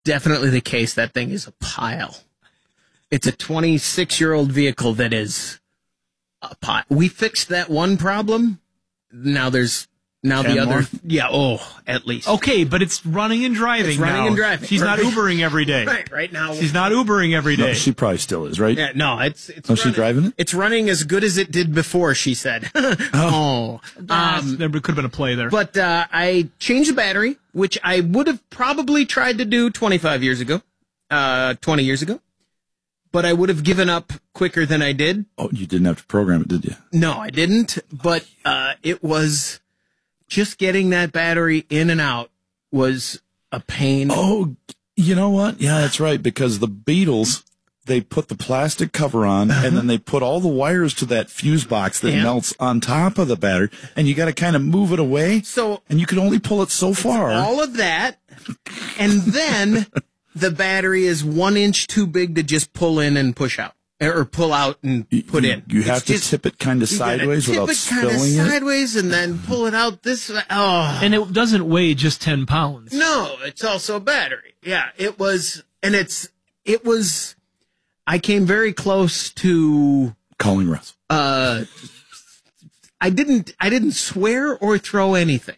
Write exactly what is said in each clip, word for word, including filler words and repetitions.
definitely the case. That thing is a pile. It's a twenty-six-year-old vehicle that is a pile. We fixed that one problem. Now there's now Ten the other. more? Yeah, oh, at least. Okay, but it's running and driving It's running now. and driving. She's not Right. Ubering every day. Right, right now. She's not Ubering every day. No, she probably still is, right? Yeah, no, it's it's. Oh, she running. driving it? It's running as good as it did before. She said. oh, Um, there could have been a play there. but uh, I changed the battery, which I would have probably tried to do twenty-five years ago, uh, twenty years ago, but I would have given up quicker than I did. Oh, you didn't have to program it, did you? No, I didn't. But uh, it was just getting that battery in and out was a pain. Oh, you know what? Yeah, that's right. Because the Beatles, they put the plastic cover on, and then they put all the wires to that fuse box that Yeah. melts on top of the battery, and you got to kind of move it away. So And you can only pull it so far. all of that, and then the battery is one inch too big to just pull in and push out, or pull out and put you, in. You have It's to just- tip it kind of you gotta sideways tip without it kinda spilling it. sideways and then pull it out this way. Oh. and it doesn't weigh just ten pounds. No, it's also a battery. Yeah, it was, and it's, it was, I came very close to, Calling Russ. uh, I didn't, I didn't swear or throw anything,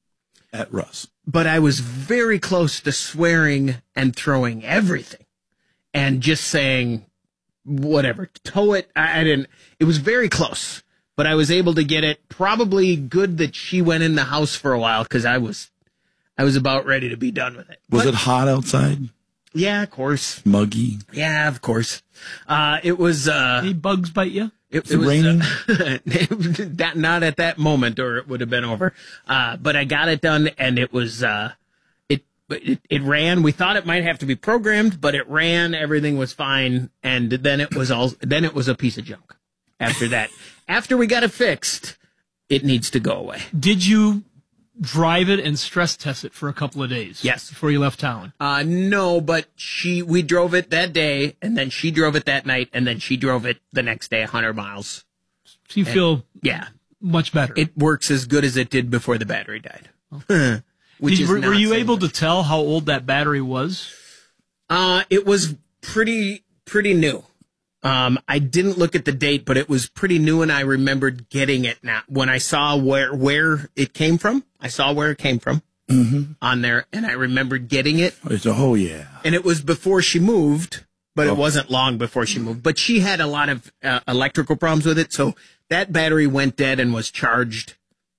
At Russ. but I was very close to swearing and throwing everything and just saying, whatever, tow it. I, I didn't, it was very close, but I was able to get it. Probably good that she went in the house for a while because I was, I was about ready to be done with it. Was But- it hot outside? Yeah, of course. Muggy? Yeah, of course. Uh, it was, uh, Any bugs bite you? it, Is it raining? Uh, that, not at that moment or it would have been over. Uh, but I got it done and it was, uh, it, it, it ran. We thought it might have to be programmed, but it ran. Everything was fine. And then it was all, then it was a piece of junk after that. After we got it fixed, it needs to go away. Did you drive it and stress test it for a couple of days? Yes. Before you left town? Uh, no, but she, we drove it that day and then she drove it that night and then she drove it the next day, a hundred miles. So you feel Yeah. much better. It works as good as it did before the battery died. Which Did, is were, not were you saying able much. to tell how old that battery was? Uh, it was pretty, pretty new. Um, I didn't look at the date, but it was pretty new and I remembered getting it now. When I saw where, where it came from, I saw where it came from Mm-hmm. on there and I remembered getting it. It's, oh, yeah. And it was before she moved, but Oh. it wasn't long before she moved. But she had a lot of uh, electrical problems with it. So that battery went dead and was charged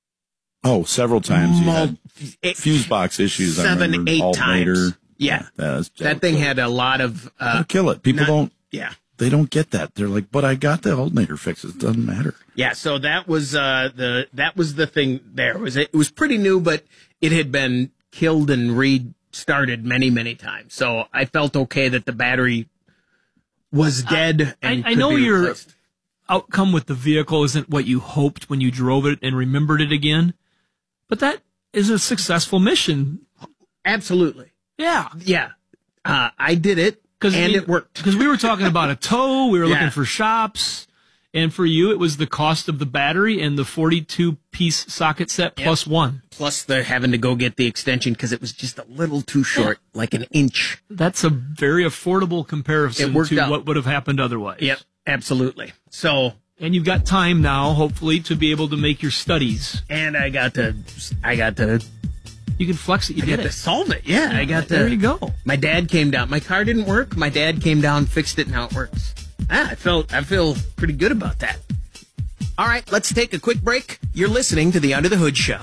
Oh, several times you mul- had it- fuse box issues. I seven, remember. eight Alternator. times. Yeah. That's That thing had a lot of, uh, Don't kill it. People not- don't, yeah. they don't get that. They're like, but I got the alternator fixed. It doesn't matter. Yeah. So that was, uh, the, that was the thing there was, it was pretty new, but it had been killed and restarted many, many times. So I felt okay that the battery was dead. I- and I could know be you're- replaced. Outcome with the vehicle isn't what you hoped when you drove it and remembered it again, but that is a successful mission. Absolutely. Yeah. Yeah. Uh, I did it and it worked. Because we were talking about a tow, we were Yeah. looking for shops, and for you, it was the cost of the battery and the forty-two piece socket set plus one. Plus the having to go get the extension because it was just a little too short, like an inch. That's a very affordable comparison It worked to out. what would have happened otherwise. Yep. Absolutely. So, And you've got time now, hopefully, to be able to make your studies. and I got to, I got to, You can flex it. You I did got to it. solve it. Yeah. I got to. There you go. My dad came down. My car didn't work. My dad came down, fixed it, and now it works. Ah, I felt, I feel pretty good about that. All right, let's take a quick break. You're listening to the Under the Hood Show.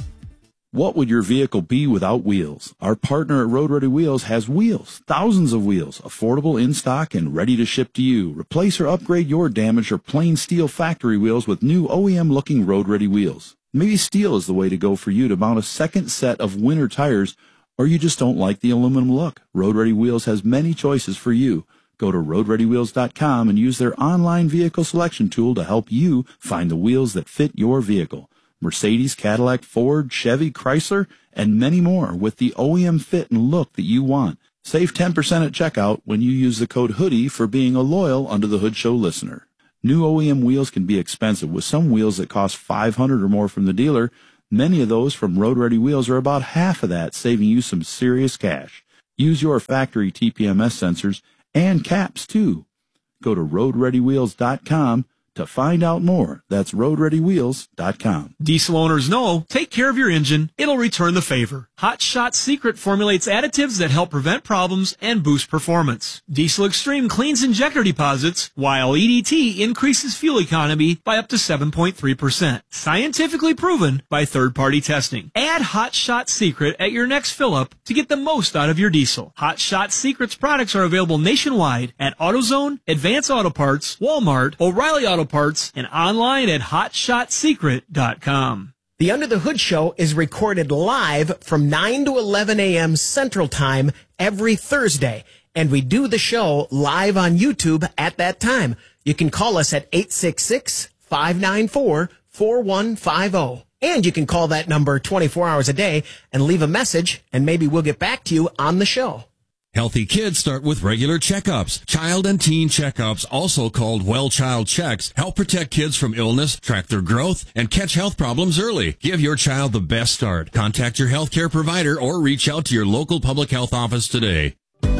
What would your vehicle be without wheels? Our partner at Road Ready Wheels has wheels, thousands of wheels, affordable in stock and ready to ship to you. Replace or upgrade your damaged or plain steel factory wheels with new O E M looking Road Ready wheels. Maybe steel is the way to go for you to mount a second set of winter tires, or you just don't like the aluminum look. Road Ready Wheels has many choices for you. Go to road ready wheels dot com and use their online vehicle selection tool to help you find the wheels that fit your vehicle. Mercedes, Cadillac, Ford, Chevy, Chrysler, and many more with the O E M fit and look that you want. Save ten percent at checkout when you use the code HOODIE for being a loyal Under the Hood Show listener. New O E M wheels can be expensive, with some wheels that cost five hundred dollars or more from the dealer. Many of those from Road Ready Wheels are about half of that, saving you some serious cash. Use your factory T P M S sensors and caps, too. Go to road ready wheels dot com to find out more. That's road ready wheels dot com. Diesel owners know, take care of your engine, it'll return the favor. Hot Shot Secret formulates additives that help prevent problems and boost performance. Diesel Extreme cleans injector deposits, while E D T increases fuel economy by up to seven point three percent. Scientifically proven by third-party testing. Add Hot Shot Secret at your next fill-up to get the most out of your diesel. Hot Shot Secret's products are available nationwide at AutoZone, Advance Auto Parts, Walmart, O'Reilly Auto Parts, and online at hot shot secret dot com. The Under the Hood Show is recorded live from nine to eleven a.m. Central Time every Thursday, and we do the show live on YouTube at that time. You can call us at eight six six, five nine four, four one five zero. And you can call that number twenty-four hours a day and leave a message, and maybe we'll get back to you on the show. Healthy kids start with regular checkups. Child and teen checkups, also called Well Child Checks, help protect kids from illness, track their growth, and catch health problems early. Give your child the best start. Contact your healthcare provider or reach out to your local public health office today.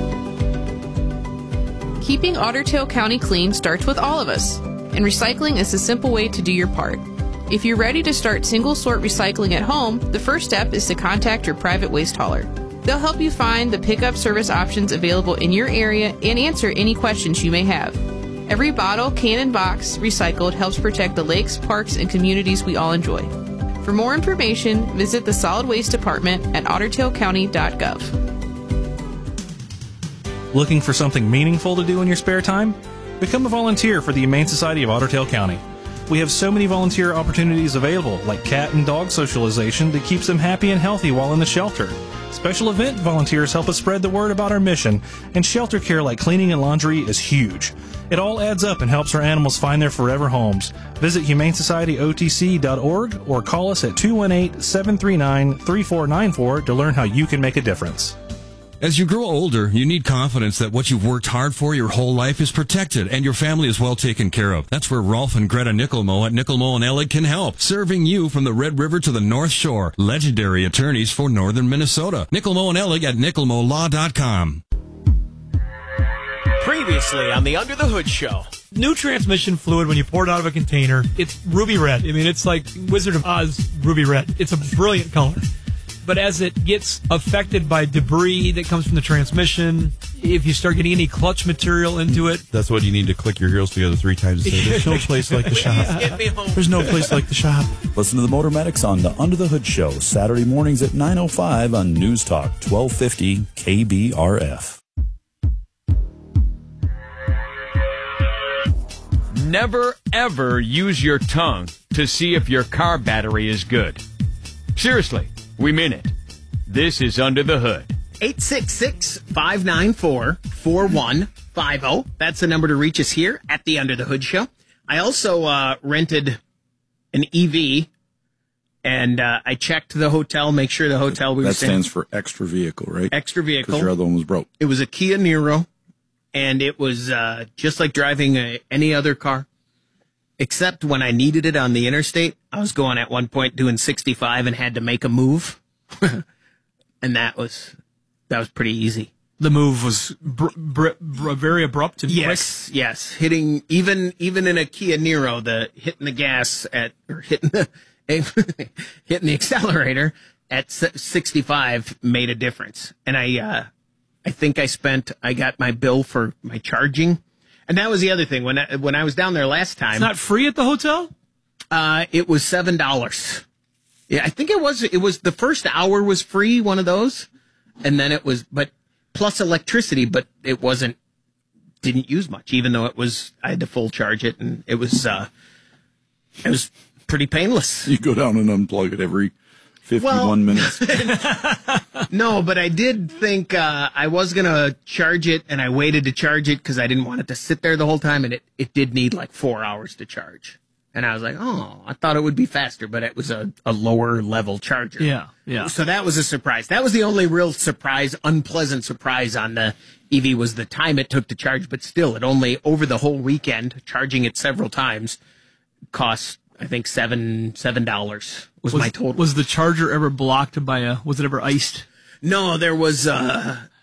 Keeping Otter Tail County clean starts with all of us, and recycling is a simple way to do your part. If you're ready to start single-sort recycling at home, the first step is to contact your private waste hauler. They'll help you find the pickup service options available in your area and answer any questions you may have. Every bottle, can, and box recycled helps protect the lakes, parks, and communities we all enjoy. For more information, visit the Solid Waste Department at otter tail county dot gov. Looking for something meaningful to do in your spare time? Become a volunteer for the Humane Society of Otter Tail County. We have so many volunteer opportunities available, like cat and dog socialization that keeps them happy and healthy while in the shelter. Special event volunteers help us spread the word about our mission, and shelter care like cleaning and laundry is huge. It all adds up and helps our animals find their forever homes. Visit humane society o t c dot org or call us at two one eight, seven three nine, three four nine four to learn how you can make a difference. As you grow older, you need confidence that what you've worked hard for your whole life is protected and your family is well taken care of. That's where Rolf and Greta Nickelmo at Nickelmo and Ellig can help, serving you from the Red River to the North Shore. Legendary attorneys for northern Minnesota. Nickelmo and Ellig at nickelmo law dot com. Previously on the Under the Hood Show. New transmission fluid, when you pour it out of a container, it's ruby red. I mean, it's like Wizard of Oz ruby red. It's a brilliant color. But as it gets affected by debris that comes from the transmission, if you start getting any clutch material into it... That's what you need to click your heels together three times and say, there's no place like the shop. There's no place like the shop. Listen to the Motor Medics on the Under the Hood Show, Saturday mornings at nine oh five on News Talk, twelve fifty K B R F. Never, ever use your tongue to see if your car battery is good. Seriously. We mean it. This is Under the Hood. eight six six, five nine four, four one five zero. That's the number to reach us here at the Under the Hood Show. I also uh, rented an E V, and uh, I checked the hotel, make sure the hotel we that were staying... That stands for extra vehicle, right? Extra vehicle. Because your other one was broke. It was a Kia Niro, and it was uh, just like driving a, any other car. Except when I needed it on the interstate, I was going at one point doing sixty-five and had to make a move. And that was that was pretty easy. The move was br- br- br- very abrupt and yes, quick. Yes, hitting even even in a Kia Niro, the hitting the gas at or hitting the hitting the accelerator at sixty-five made a difference. And I uh, I think I spent I got my bill for my charging. And that was the other thing. When I, when I was down there last time... It's not free at the hotel? Uh, it was seven dollars. Yeah, I think it was, it was, the first hour was free, one of those. And then it was, but, plus electricity, but it wasn't, didn't use much, even though it was, I had to full charge it, and it was, uh, it was pretty painless. You go down and unplug it every fifty-one well, minutes. No, but I did think uh, I was going to charge it, and I waited to charge it because I didn't want it to sit there the whole time, and it, it did need like four hours to charge. And I was like, oh, I thought it would be faster, but it was a, a lower level charger. Yeah, yeah. So that was a surprise. That was the only real surprise, unpleasant surprise on the E V was the time it took to charge, but still, it only, over the whole weekend, charging it several times, cost, I think, seven seven dollars was, was my total. Was the charger ever blocked by a, was it ever iced? No, there was, uh,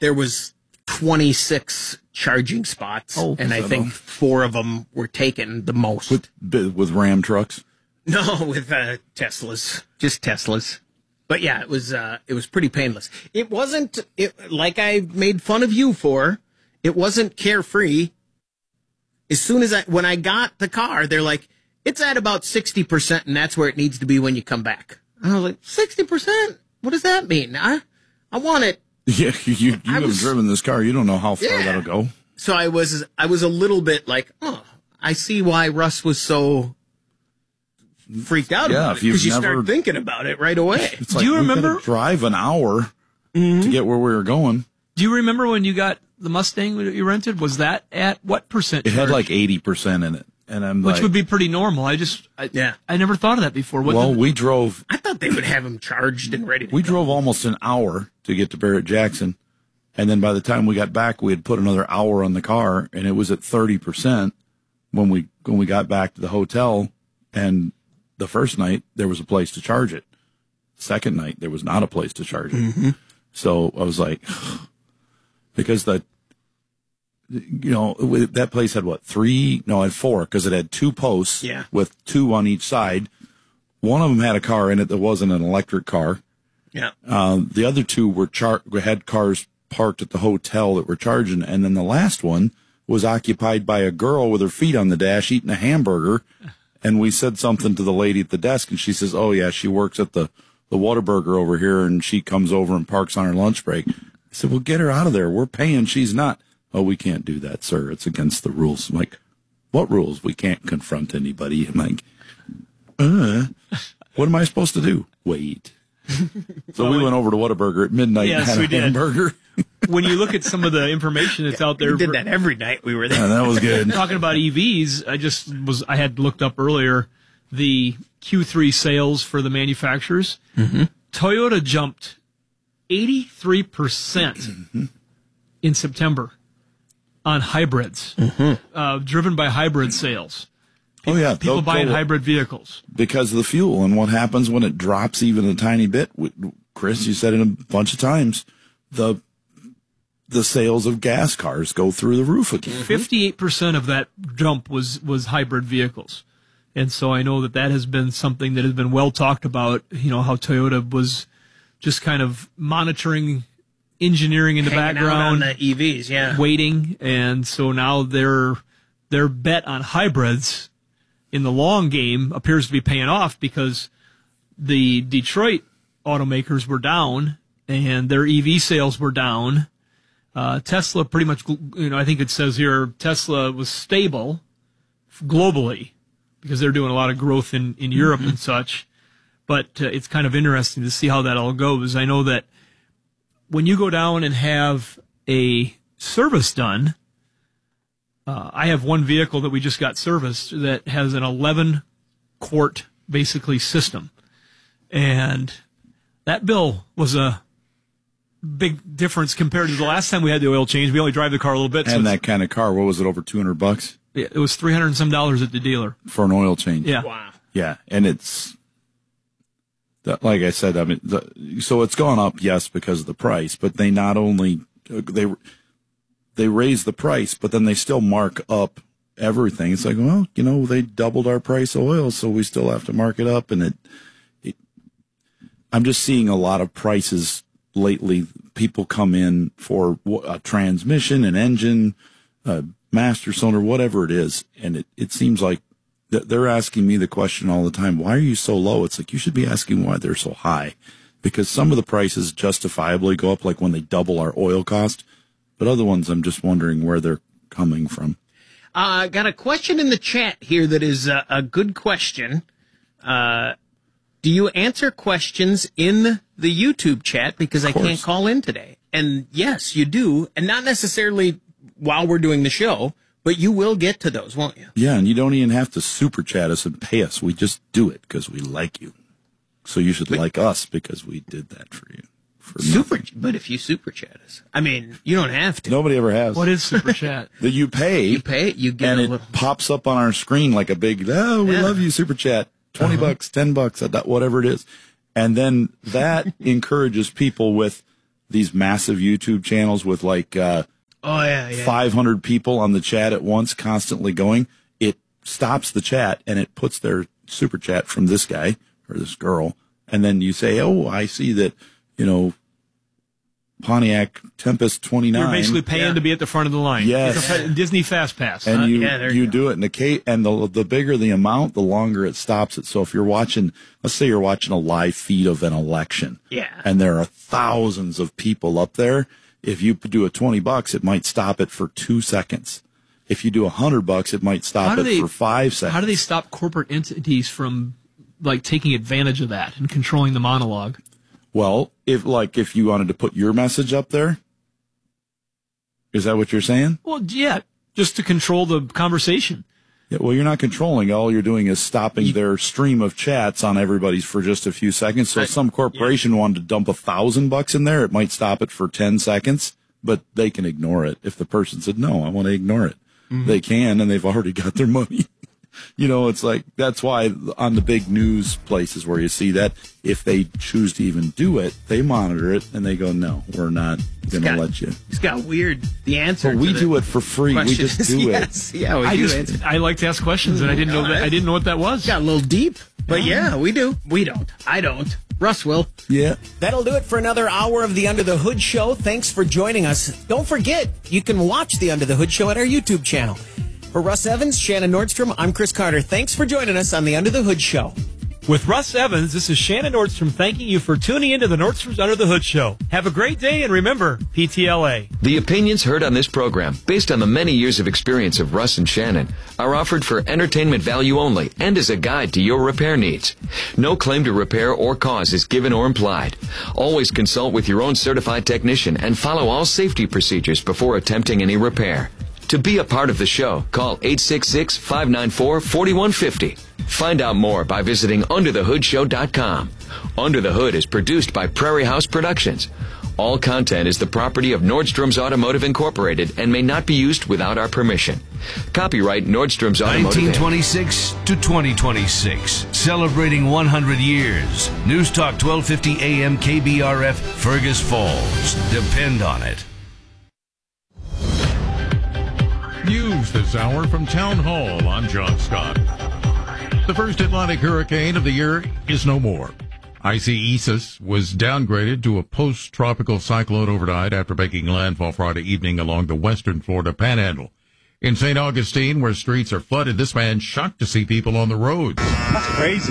there was twenty-six charging spots, Oh, and I think four of them were taken the most. With with Ram trucks. No, with uh, Teslas, just Teslas. But yeah, it was uh, it was pretty painless. It wasn't it, like I made fun of you for. It wasn't carefree. As soon as I when I got the car, they're like, it's at about sixty percent, and that's where it needs to be when you come back. And I was like, sixty percent? What does that mean? I I want it. Yeah, you you I have was- driven this car. You don't know how far Yeah. that'll go. So I was I was a little bit like, oh, I see why Russ was so freaked out Yeah, about if it, you've because you never- start thinking about it right away. It's like, you we gotta remember- drive an hour to get where we were going? Do you remember when you got the Mustang that you rented? Was that at what percent? It had charge? like eighty percent in it, and I'm which like, would be pretty normal. I just, I, Yeah. I never thought of that before. What well, did- we drove I thought they would have him charged and ready to we go. drove almost an hour to get to Barrett Jackson, and then by the time we got back, we had put another hour on the car, and it was at thirty percent when we when we got back to the hotel. And the first night there was a place to charge it. Second night there was not a place to charge it. Mm-hmm. So I was like, because the, you know, that place had what, three? No, it had four, because it had two posts Yeah. with two on each side. One of them had a car in it that wasn't an electric car. Yeah. Um, the other two were char- had cars parked at the hotel that were charging. And then the last one was occupied by a girl with her feet on the dash eating a hamburger. And we said something to the lady at the desk, and she says, oh, yeah, she works at the the Whataburger over here, and she comes over and parks on her lunch break. I said, well, get her out of there. We're paying. She's not. Oh, we can't do that, sir. It's against the rules. I'm like, what rules? We can't confront anybody. I'm like, uh, what am I supposed to do? Wait. So we went over to Whataburger at midnight Yes, and had we a did. hamburger. when you look at some of the information that's out there, We did that every night we were there. Yeah, that was good. talking about E Vs, I just was I had looked up earlier the Q three sales for the manufacturers. Mm-hmm. Toyota jumped eighty-three percent in September on hybrids, Mm-hmm. uh, driven by hybrid sales. Oh, yeah. People they'll buying go- hybrid vehicles. because of the fuel and what happens when it drops even a tiny bit. Chris, you said it a bunch of times. The the sales of gas cars go through the roof again. Fifty-eight percent of that jump was was hybrid vehicles, and so I know that that has been something that has been well talked about. You know how Toyota was just kind of monitoring engineering in the Hanging out background, on the E Vs, yeah. waiting, and so now their their bet on hybrids in the long game appears to be paying off because the Detroit automakers were down and their E V sales were down. Uh, Tesla pretty much, you know, I think it says here Tesla was stable globally because they're doing a lot of growth in, in Europe and such. But uh, it's kind of interesting to see how that all goes. I know that when you go down and have a service done, uh, I have one vehicle that we just got serviced that has an eleven quart basically system. And that bill was a big difference compared to the last time we had the oil change. We only drive the car a little bit. So And it's- that kind of car, what was it, over two hundred bucks it was three hundred and some dollars at the dealer. for an oil change? Yeah. Wow. Yeah, and it's that, like I said. I mean, the, so it's gone up, yes, because of the price. But they not only they they raise the price, but then they still mark up everything. It's like, well, you know, they doubled our price of oil, so we still have to mark it up. And it, it I'm just seeing a lot of prices lately. People come in for a transmission, an engine, a master cylinder, whatever it is, and it it seems like they're asking me the question all the time, why are you so low? It's like, you should be asking why they're so high, because some of the prices justifiably go up, like when they double our oil cost, but other ones I'm just wondering where they're coming from. Uh, got a question in the chat here that is a, a good question. Uh, do you answer questions in the YouTube chat? Because I course. can't call in today. And yes, you do. And not necessarily while we're doing the show, but you will get to those, won't you? Yeah, and you don't even have to super chat us and pay us. We just do it because we like you. So you should like us because we did that for you. For Super, nothing. but if you super chat us, I mean, you don't have to. Nobody ever has. What is Super Chat? that you pay. You pay it, you get and a it little. pops up on our screen like a big, oh, we Yeah. love you, super chat, twenty bucks, ten bucks, whatever it is. And then that encourages people with, these massive YouTube channels with like uh, oh yeah, yeah, five hundred people on the chat at once, constantly going, it stops the chat and it puts their super chat from this guy or this girl, and then you say, "Oh, I see that, you know, Pontiac Tempest twenty-nine." You're basically paying yeah. to be at the front of the line. Yes. It's a Disney Fast Pass. And huh? you yeah, you you do it in the case, and the the bigger the amount, the longer it stops it. So if you're watching, let's say you're watching a live feed of an election, Yeah. and there are thousands of people up there, if you do a twenty bucks, it might stop it for two seconds. If you do a hundred bucks, it might stop How do it they- for five seconds. How do they stop corporate entities from like taking advantage of that and controlling the monologue? Well, if like if you wanted to put your message up there, is that what you're saying? Well, yeah, just to control the conversation. Yeah, well, you're not controlling. All you're doing is stopping their stream of chats on everybody's for just a few seconds. So if some corporation wanted to dump a thousand bucks in there, it might stop it for ten seconds, but they can ignore it. If the person said, no, I want to ignore it, mm-hmm. they can, and they've already got their money. You know, it's like, that's why on the big news places where you see that, if they choose to even do it, they monitor it and they go, no, we're not going to let you. It's got weird, the answer. But we to do the it for free. We just do yes. it. Yeah, we I do just, it. I like to ask questions, and I didn't know that. I didn't know what that was. Got a little deep, but yeah, we do. We don't. I don't. Russ will. Yeah. That'll do it for another hour of the Under the Hood Show. Thanks for joining us. Don't forget, you can watch the Under the Hood Show at our YouTube channel. For Russ Evans, Shannon Nordstrom, I'm Chris Carter. Thanks for joining us on the Under the Hood Show. With Russ Evans, this is Shannon Nordstrom thanking you for tuning into the Nordstrom's Under the Hood Show. Have a great day, and remember, P T L A. The opinions heard on this program, based on the many years of experience of Russ and Shannon, are offered for entertainment value only and as a guide to your repair needs. No claim to repair or cause is given or implied. Always consult with your own certified technician and follow all safety procedures before attempting any repair. To be a part of the show, call eight six six, five nine four, four one five zero. Find out more by visiting under the hood show dot com. Under the Hood is produced by Prairie House Productions. All content is the property of Nordstrom's Automotive Incorporated and may not be used without our permission. Copyright Nordstrom's Automotive nineteen twenty-six to twenty twenty-six. Celebrating one hundred years. News Talk twelve fifty A M K B R F, Fergus Falls. Depend on it. News this hour from Town Hall. I'm John Scott. The first Atlantic hurricane of the year is no more. Icy Isis was downgraded to a post-tropical cyclone overnight after making landfall Friday evening along the western Florida panhandle. In Saint Augustine, where streets are flooded, this man shocked to see people on the roads. That's crazy.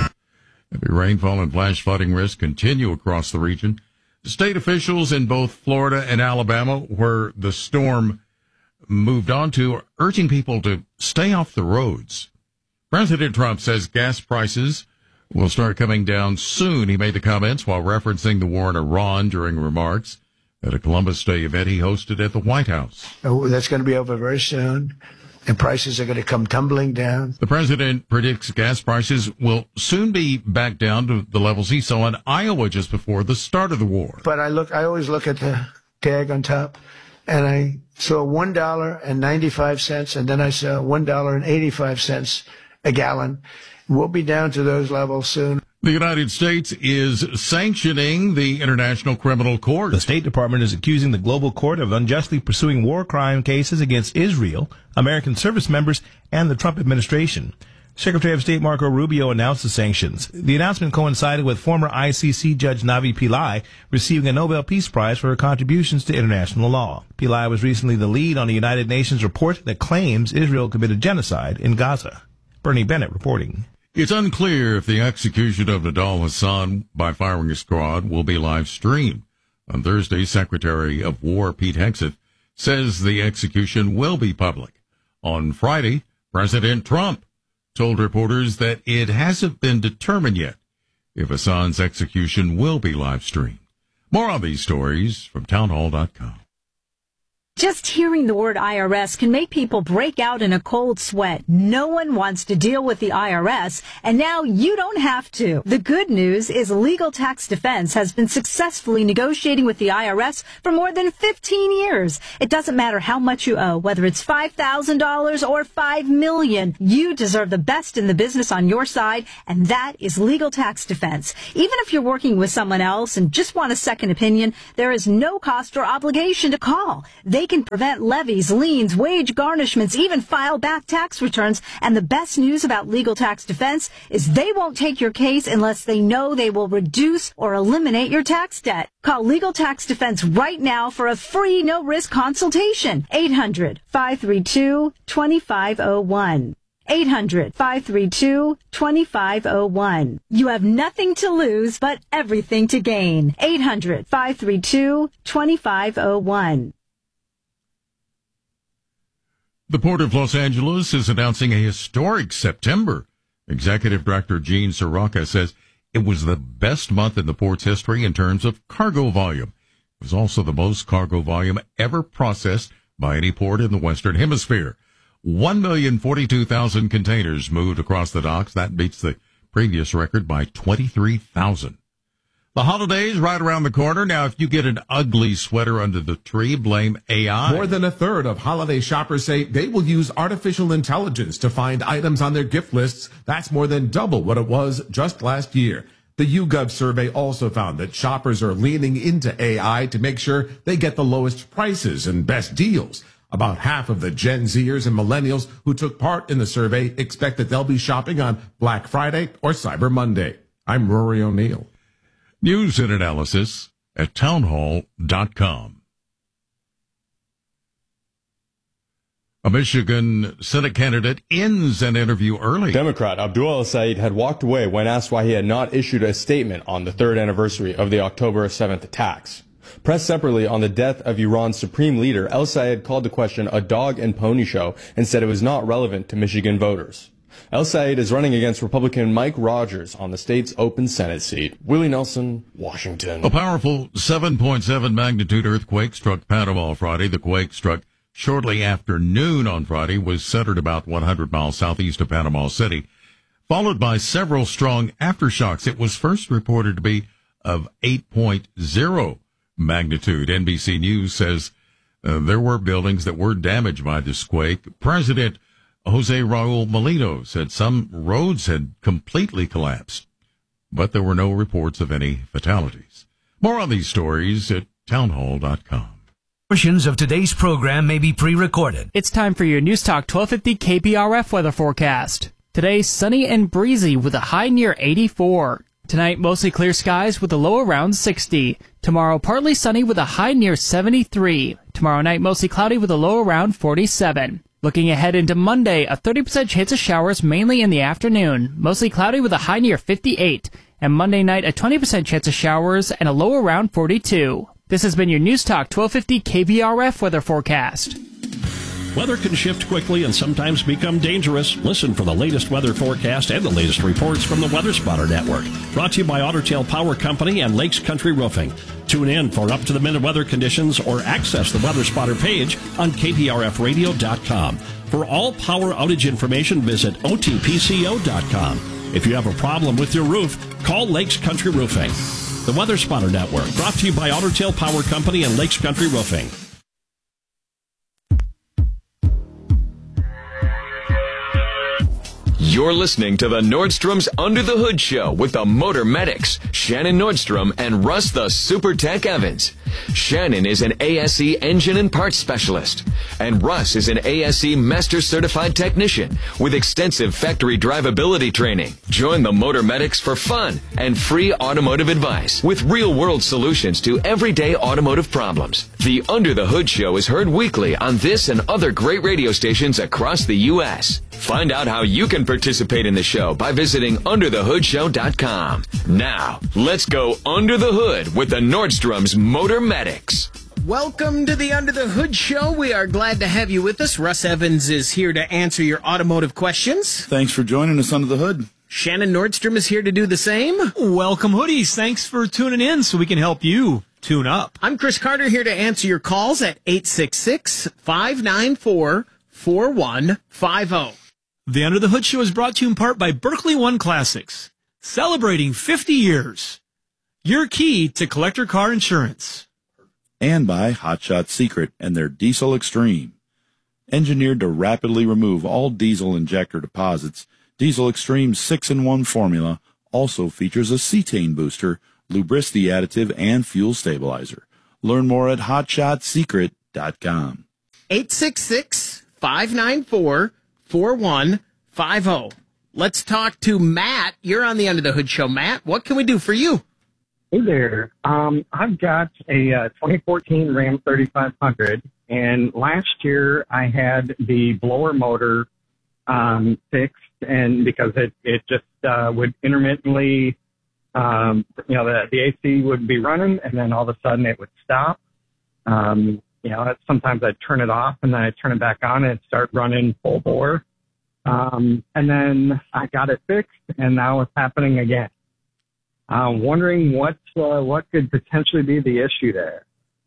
Heavy rainfall and flash flooding risks continue across the region. State officials in both Florida and Alabama, where the storm moved on to, are urging people to stay off the roads. President Trump says gas prices will start coming down soon. He made the comments while referencing the war in Iran during remarks at a Columbus Day event he hosted at the White House. Oh, that's going to be over very soon, and prices are going to come tumbling down. The president predicts gas prices will soon be back down to the levels he saw in Iowa just before the start of the war. But I look, I always look at the tag on top, and I saw one dollar and ninety-five cents, and then I saw one dollar and eighty-five cents a gallon. We'll be down to those levels soon. The United States is sanctioning the International Criminal Court. The State Department is accusing the global court of unjustly pursuing war crime cases against Israel, American service members, and the Trump administration. Secretary of State Marco Rubio announced the sanctions. The announcement coincided with former I C C Judge Navi Pillai receiving a Nobel Peace Prize for her contributions to international law. Pillai was recently the lead on a United Nations report that claims Israel committed genocide in Gaza. Bernie Bennett reporting. It's unclear if the execution of Nidal Hassan by firing squad will be live streamed. On Thursday, Secretary of War Pete Hegseth says the execution will be public. On Friday, President Trump told reporters that it hasn't been determined yet if Hassan's execution will be live streamed. More on these stories from townhall dot com. Just hearing the word I R S can make people break out in a cold sweat. No one wants to deal with the I R S, and now you don't have to. The good news is Legal Tax Defense has been successfully negotiating with the I R S for more than fifteen years. It doesn't matter how much you owe, whether it's five thousand dollars or five million dollars. You deserve the best in the business on your side, and that is Legal Tax Defense. Even if you're working with someone else and just want a second opinion, there is no cost or obligation to call. They can prevent levies, liens, wage garnishments, even file back tax returns. And the best news about Legal Tax Defense is they won't take your case unless they know they will reduce or eliminate your tax debt. Call Legal Tax Defense right now for a free no-risk consultation. eight hundred, five three two, two five zero one. eight hundred, five three two, two five zero one. You have nothing to lose but everything to gain. eight hundred, five three two, two five zero one. The Port of Los Angeles is announcing a historic September. Executive Director Gene Soroka says it was the best month in the port's history in terms of cargo volume. It was also the most cargo volume ever processed by any port in the Western Hemisphere. one million forty-two thousand containers moved across the docks. That beats the previous record by twenty-three thousand. The holidays right around the corner. Now, if you get an ugly sweater under the tree, blame A I. More than a third of holiday shoppers say they will use artificial intelligence to find items on their gift lists. That's more than double what it was just last year. The YouGov survey also found that shoppers are leaning into A I to make sure they get the lowest prices and best deals. About half of the Gen Zers and millennials who took part in the survey expect that they'll be shopping on Black Friday or Cyber Monday. I'm Rory O'Neill. News and analysis at townhall dot com. A Michigan Senate candidate ends an interview early. Democrat Abdul El-Sayed had walked away when asked why he had not issued a statement on the third anniversary of the October seventh attacks. Pressed separately on the death of Iran's supreme leader, El-Sayed called the question a dog and pony show and said it was not relevant to Michigan voters. El-Sayed is running against Republican Mike Rogers on the state's open Senate seat. Willie Nelson, Washington. A powerful seven point seven magnitude earthquake struck Panama Friday. The quake struck shortly after noon on Friday, was centered about one hundred miles southeast of Panama City, followed by several strong aftershocks. It was first reported to be of eight point oh magnitude. N B C News says uh, there were buildings that were damaged by this quake. President Jose Raul Molino said some roads had completely collapsed, but there were no reports of any fatalities. More on these stories at townhall dot com. Portions of today's program may be pre-recorded. It's time for your News Talk twelve fifty K B R F weather forecast. Today, sunny and breezy with a high near eighty-four. Tonight, mostly clear skies with a low around sixty. Tomorrow, partly sunny with a high near seventy-three. Tomorrow night, mostly cloudy with a low around forty-seven. Looking ahead into Monday, a thirty percent chance of showers mainly in the afternoon. Mostly cloudy with a high near fifty-eight. And Monday night, a twenty percent chance of showers and a low around forty-two. This has been your News Talk twelve fifty K B R F weather forecast. Weather can shift quickly and sometimes become dangerous. Listen for the latest weather forecast and the latest reports from the Weather Spotter Network. Brought to you by Otter Tail Power Company and Lakes Country Roofing. Tune in for up-to-the-minute weather conditions or access the Weather Spotter page on K B R F radio dot com. For all power outage information, visit O T P C O dot com. If you have a problem with your roof, call Lakes Country Roofing. The Weather Spotter Network, brought to you by Otter Tail Power Company and Lakes Country Roofing. You're listening to the Nordstrom's Under the Hood Show with the Motor Medics, Shannon Nordstrom and Russ the Super Tech Evans. Shannon is an A S E engine and parts specialist, and Russ is an A S E Master Certified Technician with extensive factory drivability training. Join the Motor Medics for fun and free automotive advice with real-world solutions to everyday automotive problems. The Under the Hood Show is heard weekly on this and other great radio stations across the U S Find out how you can participate in the show by visiting under the hood show dot com. Now, let's go under the hood with the Nordstrom's Motor Medics. Welcome to the Under the Hood Show. We are glad to have you with us. Russ Evans is here to answer your automotive questions. Thanks for joining us under the hood. Shannon Nordstrom is here to do the same. Welcome, hoodies. Thanks for tuning in so we can help you. tune up. I'm Chris Carter, here to answer your calls at eight six six, five nine four, four one five zero. The Under the Hood Show is brought to you in part by Berkeley One Classics, celebrating fifty years. Your key to collector car insurance. And by Hot Shot Secret and their Diesel Extreme. Engineered to rapidly remove all diesel injector deposits, Diesel Extreme's six in one formula also features a cetane booster, lubricity additive, and fuel stabilizer. Learn more at hot shot secret dot com. eight six six, five nine four, four one five zero. Let's talk to Matt. You're on the Under the Hood Show. Matt, what can we do for you? Hey there. Um, I've got a uh, twenty fourteen Ram thirty-five hundred, and last year I had the blower motor um, fixed, and because it, it just uh, would intermittently, um, you know, the, the A C would be running, and then all of a sudden it would stop. Um, you know, sometimes I'd turn it off, and then I'd turn it back on, and it'd start running full bore. Um, and then I got it fixed, and now it's happening again. I'm wondering what uh, what could potentially be the issue there.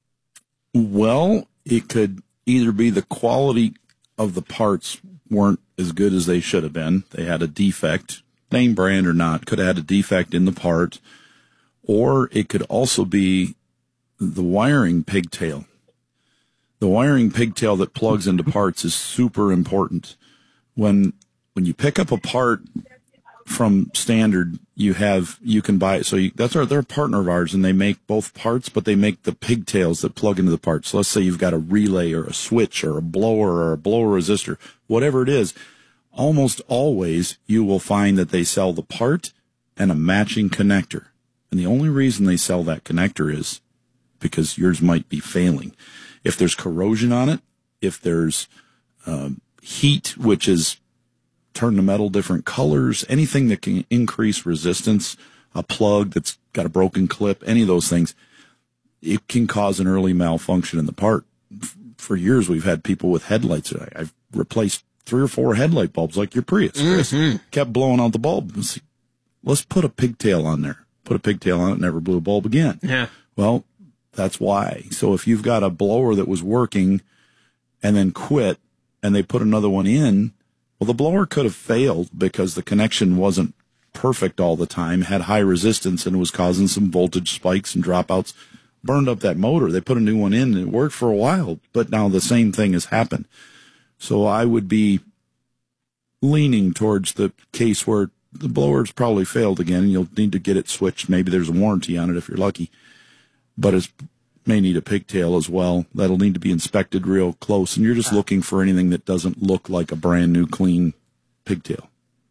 Well, it could either be the quality of the parts weren't as good as they should have been. They had a defect, name brand or not, could have had a defect in the part. Or it could also be the wiring pigtail. The wiring pigtail that plugs into parts is super important. When when you pick up a part from Standard, you have you can buy it. So you, that's our they're a partner of ours, and they make both parts, but they make the pigtails that plug into the parts. So let's say you've got a relay or a switch or a blower or a blower resistor, whatever it is. Almost always you will find that they sell the part and a matching connector, and the only reason they sell that connector is because yours might be failing. If there's corrosion on it, if there's um, heat, which is turn the metal different colors, anything that can increase resistance, a plug that's got a broken clip, any of those things, it can cause an early malfunction in the part. For years, we've had people with headlights. I've replaced three or four headlight bulbs like your Prius, Chris. Mm-hmm. Kept blowing out the bulb. Let's put a pigtail on there. Put a pigtail on it, never blew a bulb again. Yeah. Well, that's why. So if you've got a blower that was working and then quit and they put another one in, well, the blower could have failed because the connection wasn't perfect all the time, had high resistance, and was causing some voltage spikes and dropouts, burned up that motor. They put a new one in, and it worked for a while, but now the same thing has happened. So I would be leaning towards the case where the blower's probably failed again, and you'll need to get it switched. Maybe there's a warranty on it if you're lucky, but it may need a pigtail as well. That'll need to be inspected real close, and you're just looking for anything that doesn't look like a brand new clean pigtail.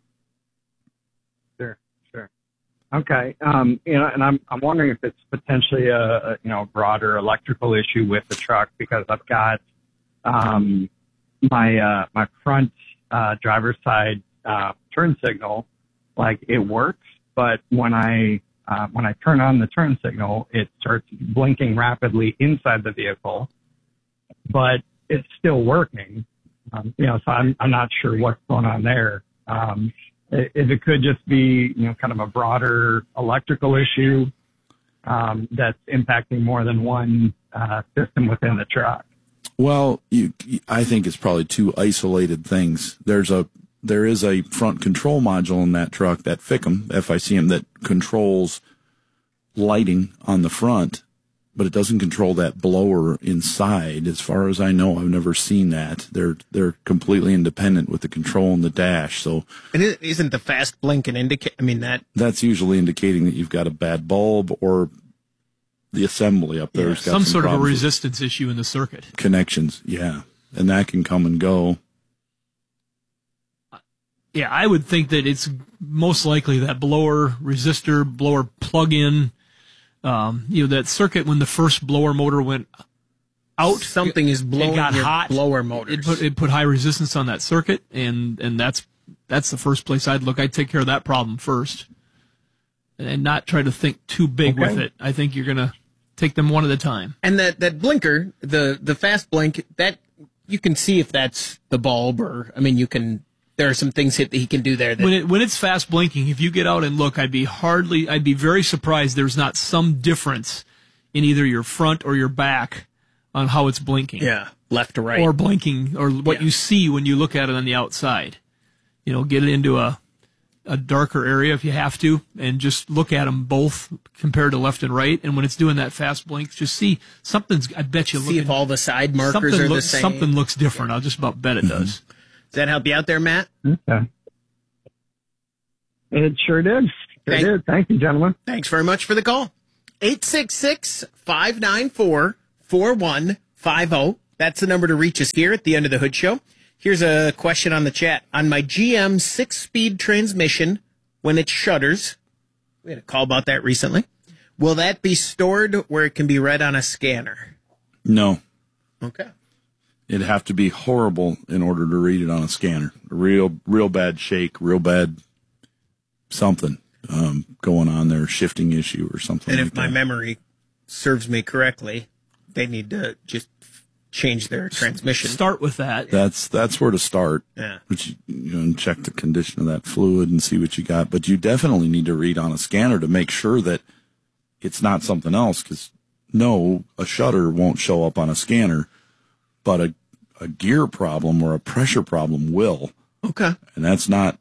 Sure, sure. Okay. Um, you know, and I'm I'm wondering if it's potentially a, a you know broader electrical issue with the truck, because I've got um my uh my front uh driver's side uh turn signal, like it works, but when I Uh, when I turn on the turn signal, it starts blinking rapidly inside the vehicle, but it's still working. Um, you know, so I'm, I'm not sure what's going on there. Um, if it could just be, you know, kind of a broader electrical issue um, that's impacting more than one uh, system within the truck. Well, you, I think it's probably two isolated things. There's a There is a front control module in that truck, that F I C M, F I C M, that controls lighting on the front, but it doesn't control that blower inside. As far as I know, I've never seen that. They're they're completely independent with the control and the dash. So, and it isn't the fast blink an indicate? I mean that that's usually indicating that you've got a bad bulb, or the assembly up there yeah, has got some, some sort of a problems resistance issue in the circuit. Connections, yeah, and that can come and go. Yeah, I would think that it's most likely that blower resistor, blower plug-in, um, you know, that circuit when the first blower motor went out. Something is blowing it got your hot. blower motors. It put, it put high resistance on that circuit, and, and that's that's the first place I'd look. I'd take care of that problem first, and not try to think too big Okay. with it. I think you're going to take them one at a time. And that, that blinker, the, the fast blink, that you can see if that's the bulb, or, I mean, you can... There are some things that he can do there. That When it, when it's fast blinking, if you get out and look, I'd be hardly, I'd be very surprised there's not some difference in either your front or your back on how it's blinking. Yeah, left to right. Or blinking, or what Yeah. you see when you look at it on the outside. You know, get it into a a darker area if you have to, and just look at them both compared to left and right. And when it's doing that fast blink, just see something's. I bet you. See looking, if all the side markers something are looks, the same. Something looks different. I'll just about bet it does. Does that help you out there, Matt? Okay. It sure did. Sure Thank, did. Thank you, gentlemen. Thanks very much for the call. eight six six, five nine four, four one five zero. That's the number to reach us here at the Under the Hood Show. Here's a question on the chat. On my G M six-speed transmission, when it shudders, we had a call about that recently, will that be stored where it can be read on a scanner? No. Okay. It'd have to be horrible in order to read it on a scanner. A real, real bad shake, real bad something um, going on there, shifting issue or something. And like if my that. memory serves me correctly, they need to just change their transmission. Start with that. That's that's where to start. Yeah. Which you, you know, and check the condition of that fluid and see what you got. But you definitely need to read on a scanner to make sure that it's not something else. Because no, a shutter won't show up on a scanner, but a a gear problem or a pressure problem will. Okay. And that's not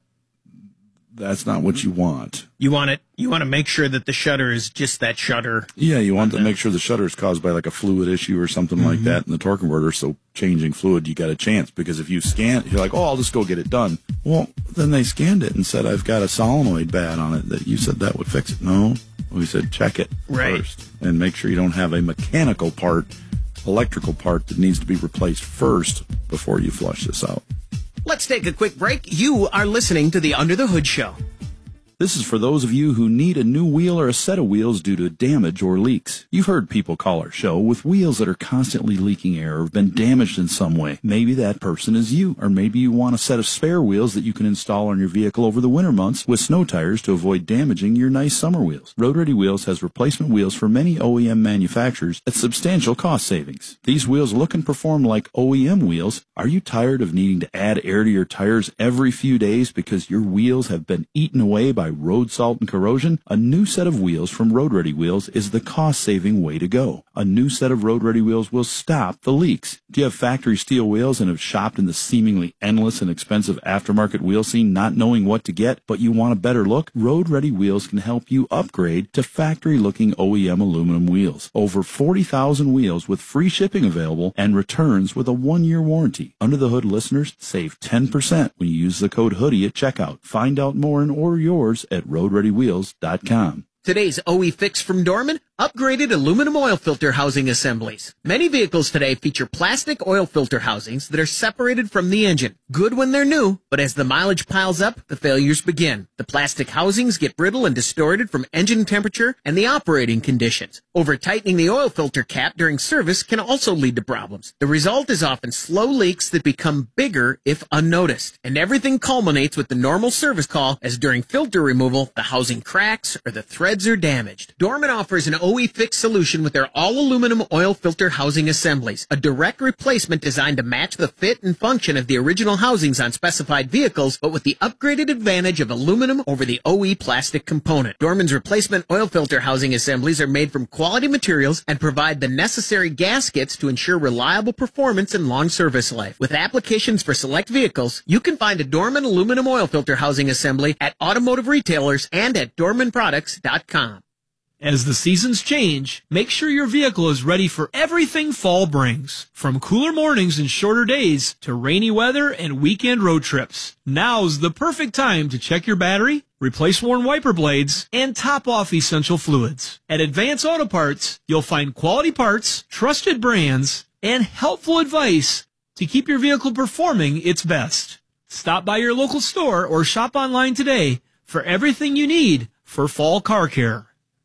that's not what you want. You want it. You want to make sure that the shutter is just that shutter. Yeah, you want to make sure the shutter is caused by like a fluid issue or something mm-hmm. like that in the torque converter. So changing fluid, you got a chance, because if you scan, you're like, oh, I'll just go get it done. Well, then they scanned it and said, I've got a solenoid bad on it. That you said that would fix it. No, we said check it right. first and make sure you don't have a mechanical part, electrical part that needs to be replaced first before you flush this out. Let's take a quick break. You are listening to the Under the Hood Show. This is for those of you who need a new wheel or a set of wheels due to damage or leaks. You've heard people call our show with wheels that are constantly leaking air or have been damaged in some way. Maybe that person is you, or maybe you want a set of spare wheels that you can install on your vehicle over the winter months with snow tires to avoid damaging your nice summer wheels. Road Ready Wheels has replacement wheels for many O E M manufacturers at substantial cost savings. These wheels look and perform like O E M wheels. Are you tired of needing to add air to your tires every few days because your wheels have been eaten away by road salt and corrosion? A new set of wheels from Road Ready Wheels is the cost-saving way to go. A new set of Road Ready Wheels will stop the leaks. Do you have factory steel wheels and have shopped in the seemingly endless and expensive aftermarket wheel scene not knowing what to get, but you want a better look? Road Ready Wheels can help you upgrade to factory-looking O E M aluminum wheels. Over forty thousand wheels with free shipping available and returns with a one-year warranty. Under the Hood listeners save ten percent when you use the code HOODIE at checkout. Find out more and order yours at road ready wheels dot com. Today's O E Fix from Dorman, upgraded aluminum oil filter housing assemblies. Many vehicles today feature plastic oil filter housings that are separated from the engine. Good when they're new, but as the mileage piles up, the failures begin. The plastic housings get brittle and distorted from engine temperature and the operating conditions. Over-tightening the oil filter cap during service can also lead to problems. The result is often slow leaks that become bigger if unnoticed. And everything culminates with the normal service call, as during filter removal, the housing cracks or the threads are damaged. Dorman offers an O E Fix solution with their all-aluminum oil filter housing assemblies, a direct replacement designed to match the fit and function of the original housings on specified vehicles, but with the upgraded advantage of aluminum over the O E plastic component. Dorman's replacement oil filter housing assemblies are made from quality materials and provide the necessary gaskets to ensure reliable performance and long service life. With applications for select vehicles, you can find a Dorman aluminum oil filter housing assembly at automotive retailers and at dorman products dot com. As the seasons change, make sure your vehicle is ready for everything fall brings. From cooler mornings and shorter days to rainy weather and weekend road trips. Now's the perfect time to check your battery, replace worn wiper blades, and top off essential fluids. At Advance Auto Parts, you'll find quality parts, trusted brands, and helpful advice to keep your vehicle performing its best. Stop by your local store or shop online today for everything you need for fall car care.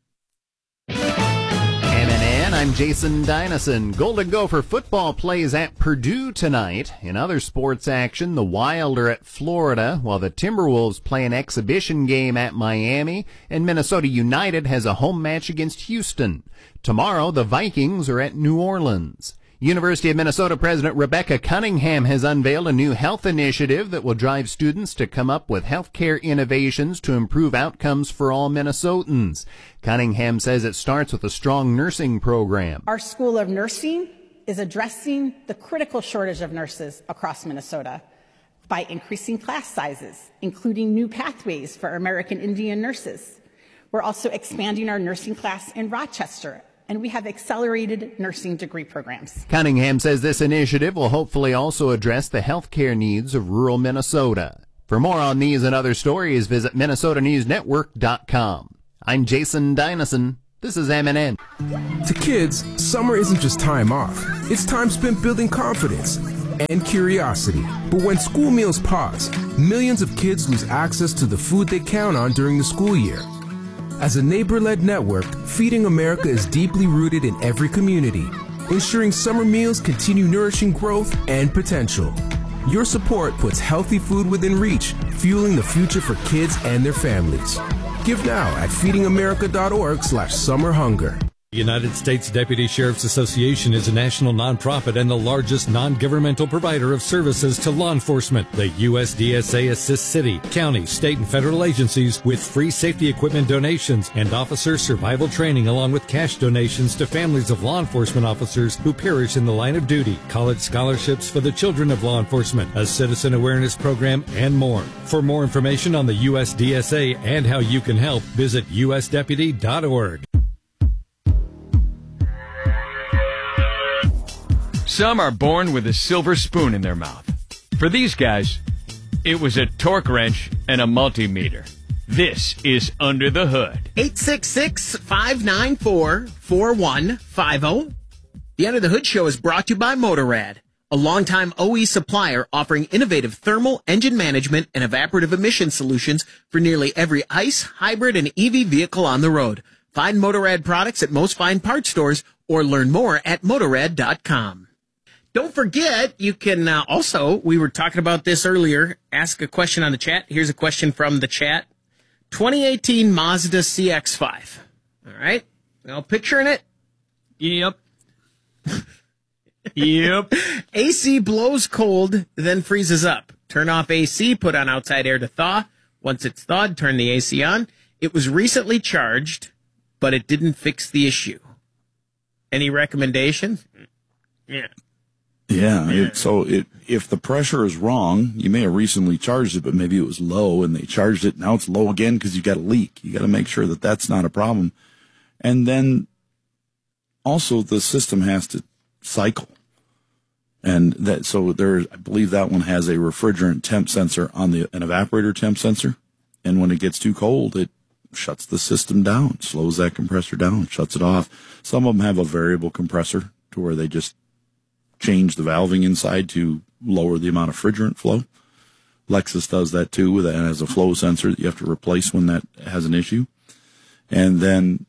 N N N, I'm Jason Dynasson. Golden Gopher football plays at Purdue tonight. In other sports action, the Wild are at Florida, while the Timberwolves play an exhibition game at Miami, and Minnesota United has a home match against Houston. Tomorrow, the Vikings are at New Orleans. University of Minnesota President Rebecca Cunningham has unveiled a new health initiative that will drive students to come up with healthcare innovations to improve outcomes for all Minnesotans. Cunningham says it starts with a strong nursing program. Our School of Nursing is addressing the critical shortage of nurses across Minnesota by increasing class sizes, including new pathways for American Indian nurses. We're also expanding our nursing class in Rochester, and we have accelerated nursing degree programs. Cunningham says this initiative will hopefully also address the healthcare needs of rural Minnesota. For more on these and other stories, visit Minnesota News Network dot com. I'm Jason Dynison. This is M N N. To kids, summer isn't just time off. It's time spent building confidence and curiosity. But when school meals pause, millions of kids lose access to the food they count on during the school year. As a neighbor-led network, Feeding America is deeply rooted in every community, ensuring summer meals continue nourishing growth and potential. Your support puts healthy food within reach, fueling the future for kids and their families. Give now at feeding america dot org slash summer hunger. The United States Deputy Sheriff's Association is a national nonprofit and the largest non-governmental provider of services to law enforcement. The U S D S A assists city, county, state, and federal agencies with free safety equipment donations and officer survival training, along with cash donations to families of law enforcement officers who perish in the line of duty, college scholarships for the children of law enforcement, a citizen awareness program, and more. For more information on the U S D S A and how you can help, visit U S deputy dot org. Some are born with a silver spoon in their mouth. For these guys, it was a torque wrench and a multimeter. This is Under the Hood. eight six six, five nine four, four one five zero. The Under the Hood show is brought to you by Motorrad, a longtime O E supplier offering innovative thermal, engine management, and evaporative emission solutions for nearly every ICE, hybrid, and E V vehicle on the road. Find Motorrad products at most fine parts stores or learn more at motorrad dot com. Don't forget, you can uh, also, we were talking about this earlier, ask a question on the chat. Here's a question from the chat. twenty eighteen Mazda C X five. All right? Well, picturing it? Yep. Yep. A C blows cold, then freezes up. Turn off A C, put on outside air to thaw. Once it's thawed, turn the A C on. It was recently charged, but it didn't fix the issue. Any recommendations? Yeah. Yeah, it, so it, if the pressure is wrong, you may have recently charged it, but maybe it was low and they charged it. Now it's low again because you got a leak. You got to make sure that that's not a problem. And then also the system has to cycle. And that, so there, I believe that one has a refrigerant temp sensor on the, an evaporator temp sensor. And when it gets too cold, it shuts the system down, slows that compressor down, shuts it off. Some of them have a variable compressor to where they just change the valving inside to lower the amount of refrigerant flow. Lexus does that too, with and has a flow sensor that you have to replace when that has an issue. And then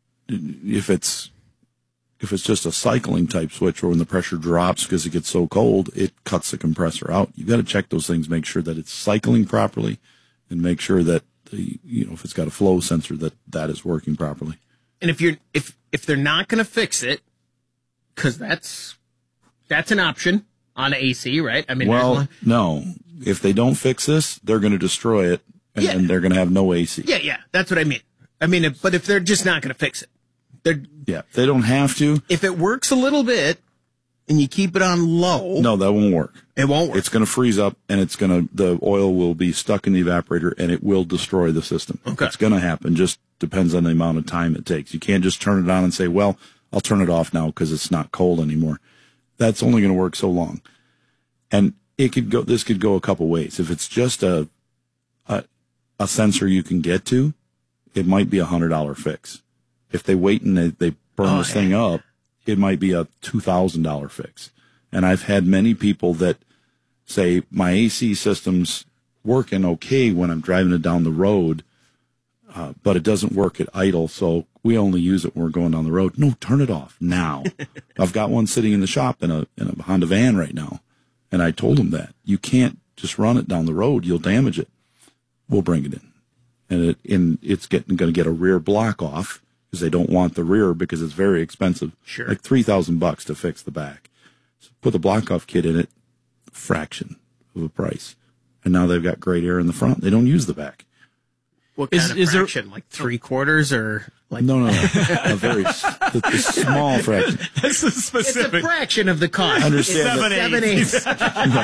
if it's if it's just a cycling type switch, or when the pressure drops because it gets so cold, it cuts the compressor out. You've got to check those things, make sure that it's cycling properly, and make sure that the, you know, if it's got a flow sensor, that that is working properly. And if you're if if they're not going to fix it, because that's That's an option on A C, right? I mean, well, no. If they don't fix this, they're going to destroy it, and Yeah. then they're going to have no A C. yeah, yeah, that's what I mean. I mean, if, but if they're just not going to fix it, they're Yeah, they don't have to. if it works a little bit and you keep it on low, No, that won't work. It won't work. It's going to freeze up, and it's going to the oil will be stuck in the evaporator, and it will destroy the system. Okay. It's going to happen. Just depends on the amount of time it takes. You can't just turn it on and say, "Well, I'll turn it off now because it's not cold anymore." That's only going to work so long. And it could go, this could go a couple ways. If it's just a, a, a sensor you can get to, it might be a hundred dollar fix. If they wait and they, they burn Oh, this thing up, it might be a two thousand dollar fix. And I've had many people that say, my A C system's working okay when I'm driving it down the road, uh, but it doesn't work at idle, so we only use it when we're going down the road. No, turn it off now. I've got one sitting in the shop in a in a Honda van right now, and I told him that you can't just run it down the road; you'll damage it. We'll bring it in, and it in it's getting going to get a rear block off because they don't want the rear because it's very expensive. Sure. Like three thousand bucks to fix the back. So put the block-off kit in it, fraction of a price. And now they've got great air in the front. They don't use the back. What Is- kind of is there- fraction? Like three quarters or like? No, no, no. A very s- the, the small fraction. That's a specific. It's a fraction of the cost. I understand It's that.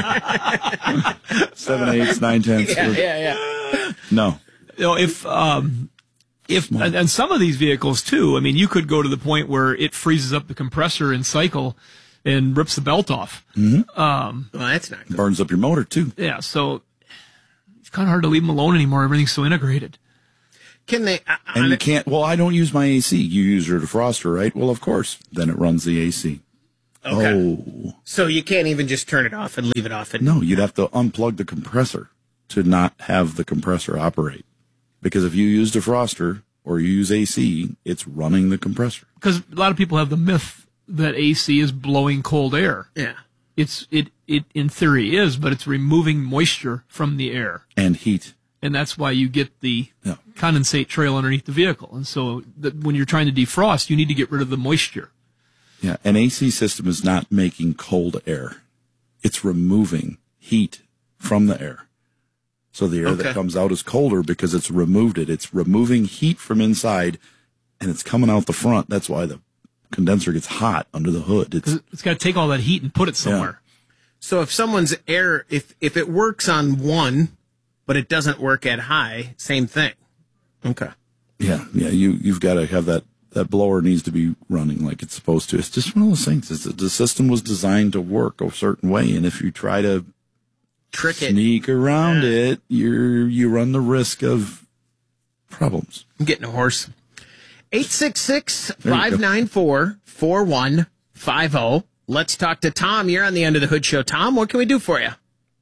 seven eighths. Seven eighths, nine tenths. Yeah, yeah, yeah. No. You know, if um, if and, and some of these vehicles too, I mean, you could go to the point where it freezes up the compressor in cycle and rips the belt off. Mm-hmm. Um, well, that's not good. Burns up your motor too. Yeah, so it's kind of hard to leave them alone anymore. Everything's so integrated. Can they? I, And you can't, well, I don't use my A C. You use your defroster, right? Well, of course. Then it runs the A C. Okay. Oh. So you can't even just turn it off and leave it off. And No, you'd have to unplug the compressor to not have the compressor operate. Because if you use defroster or you use A C, it's running the compressor. Because a lot of people have the myth that A C is blowing cold air. Yeah. It's it it in theory is, but it's removing moisture from the air, And heat. and that's why you get the Yeah. condensate trail underneath the vehicle. And so that when you're trying to defrost, you need to get rid of the moisture. Yeah, an A C system is not making cold air. It's removing heat from the air. So the air Okay. that comes out is colder because it's removed it. It's removing heat from inside, and it's coming out the front. That's why the condenser gets hot under the hood. It's, It's got to take all that heat and put it somewhere. So if someone's air, if if it works on one, but it doesn't work at high, same thing. Okay. yeah, yeah. You you've got to have that. That blower needs to be running like it's supposed to. It's just one of those things. It's, the system was designed to work a certain way, and if you try to Trick it. sneak around it, you're you run the risk of problems. I'm getting a horse. eight six six, There you five nine four, four one five zero. Let's talk to Tom. You're on the End of the Hood Show. Tom, what can we do for you?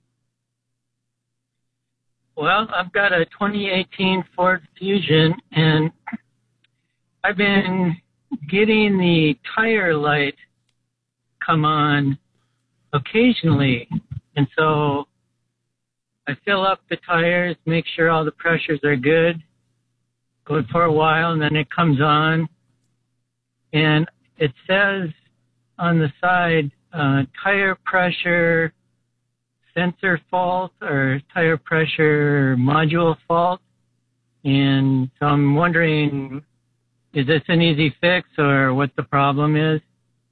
Well, I've got a twenty eighteen Ford Fusion, and I've been getting the tire light come on occasionally. And so I fill up the tires, make sure all the pressures are good, go for a while, and then it comes on. And it says on the side, uh, tire pressure sensor fault or tire pressure module fault. And so I'm wondering, is this an easy fix or what the problem is?